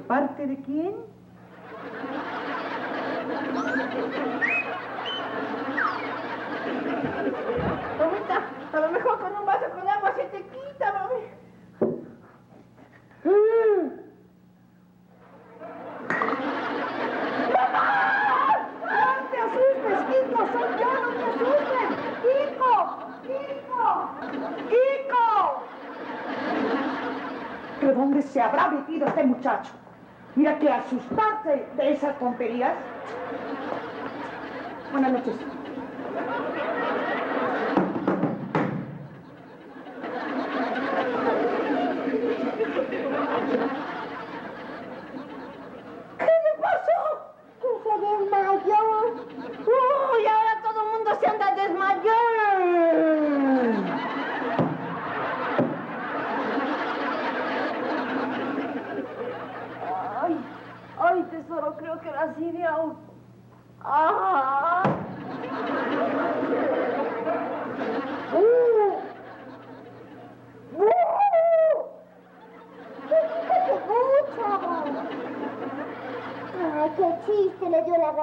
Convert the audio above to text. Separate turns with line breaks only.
parte de quién? Mamita, a lo mejor con un vaso con agua se te quita, mami. ¡No te asustes, Kiko! ¡Soy yo! ¡No te asustes! ¡Kiko! ¡Kiko! ¡Kiko! ¿Pero dónde se habrá metido este muchacho? Mira que asustarse de esas tonterías. Buenas noches. ¿Qué le pasó?
Que se desmayó.
¡Uy! Ahora todo el mundo se anda desmayando.
Ay, tesoro, creo que la Siria aún... ¡Ah!
¡Qué chiste le dio la